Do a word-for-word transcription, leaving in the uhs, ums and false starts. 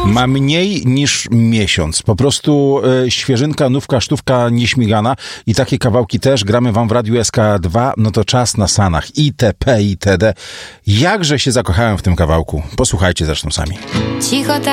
ma mniej niż miesiąc. Po prostu e, świeżynka, nówka, sztówka, nieśmigana i takie kawałki też gramy wam w Radiu S K dwa, no to czas na sanach itp. itd. Jakże się zakochałem w tym kawałku. Posłuchajcie zresztą sami. Cicho